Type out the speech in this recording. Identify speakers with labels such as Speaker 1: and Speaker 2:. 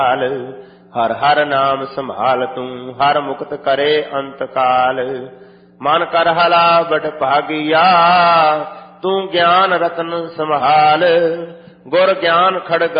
Speaker 1: ਹਰ ਹਰ ਨਾਮ ਸੰਭਾਲ ਤੂੰ, ਹਰ ਮੁਕਤ ਕਰੇ ਅੰਤ ਕਾਲ। ਮਨ ਕਰ ਹਲਾ ਬੜ ਭਾਗੀਆ, ਤੂੰ ਗਿਆਨ ਰਤਨ ਸੰਭਾਲ। ਗੁਰ ਗਿਆਨ ਖੜਗ